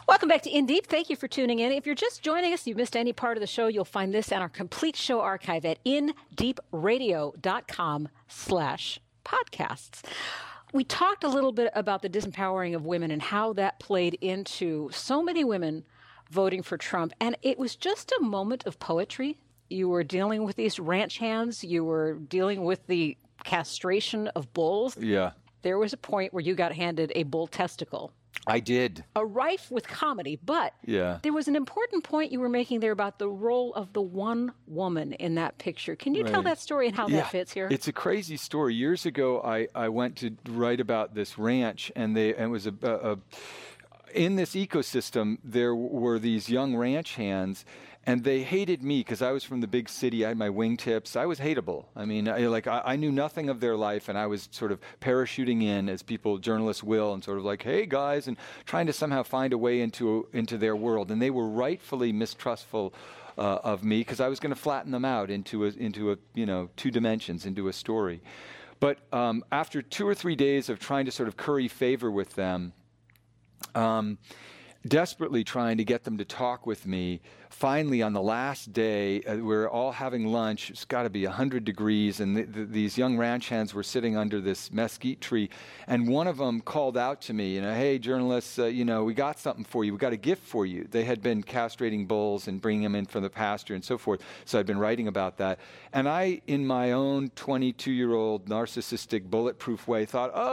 Welcome back to In Deep. Thank you for tuning in. If you're just joining us, you've missed any part of the show, you'll find this and our complete show archive at indeepradio.com/podcasts. We talked a little bit about the disempowering of women and how that played into so many women voting for Trump. And it was just a moment of poetry. You were dealing with these ranch hands. You were dealing with the castration of bulls. Yeah. There was a point where you got handed a bull testicle. I did. A rife with comedy, but there was an important point you were making there about the role of the one woman in that picture. Can you tell that story and how that fits here? It's a crazy story. Years ago, I went to write about this ranch, and it was in this ecosystem, there were these young ranch hands, and they hated me because I was from the big city. I had my wingtips. I was hateable. I mean, I knew nothing of their life, and I was sort of parachuting in, as journalists will, and sort of like, hey, guys, and trying to somehow find a way into their world. And they were rightfully mistrustful of me because I was going to flatten them out into a two dimensions, into a story. But after 2 or 3 days of trying to sort of curry favor with them, desperately trying to get them to talk with me. Finally, on the last day, we're all having lunch. It's got to be 100 degrees, and these young ranch hands were sitting under this mesquite tree. And one of them called out to me, hey, journalists, we got something for you. We got a gift for you. They had been castrating bulls and bringing them in from the pasture and so forth. So I'd been writing about that. And I, in my own 22-year-old narcissistic bulletproof way, thought,